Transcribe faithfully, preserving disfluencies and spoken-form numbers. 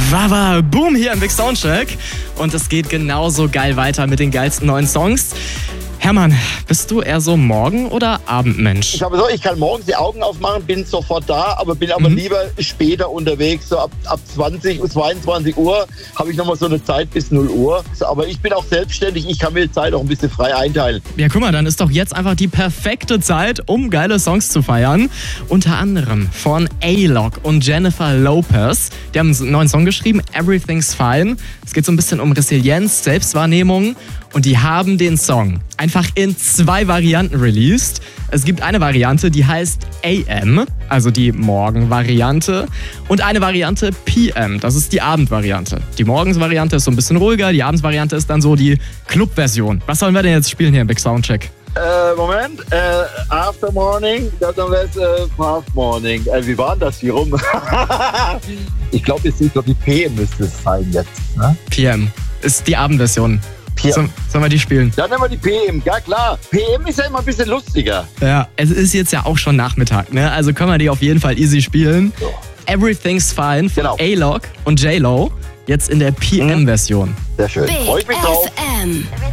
Wawa, boom hier im Big Soundcheck. Und es geht genauso geil weiter mit den geilsten neuen Songs. Hermann, bist du eher so Morgen- oder Abendmensch? Ich habe so, ich kann morgens die Augen aufmachen, bin sofort da, aber bin aber mhm. lieber später unterwegs. So ab, ab zwanzig, zweiundzwanzig Uhr habe ich nochmal so eine Zeit bis null Uhr. Aber ich bin auch selbstständig, ich kann mir die Zeit auch ein bisschen frei einteilen. Ja, guck mal, dann ist doch jetzt einfach die perfekte Zeit, um geile Songs zu feiern. Unter anderem von A-Lock und Jennifer Lopez. Die haben einen neuen Song geschrieben, Everything's Fine. Es geht so ein bisschen um Resilienz, Selbstwahrnehmung. Und die haben den Song einfach in zwei Varianten released. Es gibt eine Variante, die heißt A M, also die Morgen-Variante. Und eine Variante P M, das ist die Abend-Variante. Die Morgens-Variante ist so ein bisschen ruhiger, die Abends-Variante ist dann so die Club-Version. Was sollen wir denn jetzt spielen hier im Big Soundcheck? Äh, Moment, äh, After Morning, dann wäre es äh, Half Morning. Äh, wie war denn das hier rum? Ich glaube, jetzt ist doch die P M müsste es sein jetzt. Ne? P M ist die Abendversion. So, sollen wir die spielen? Dann nehmen wir die P M, ja klar. P M ist ja immer ein bisschen lustiger. Ja, es ist jetzt ja auch schon Nachmittag, ne? Also können wir die auf jeden Fall easy spielen. So. Everything's Fine von genau. A-Lock und J-Lo, jetzt in der P M-Version. Sehr schön. Freue ich mich drauf.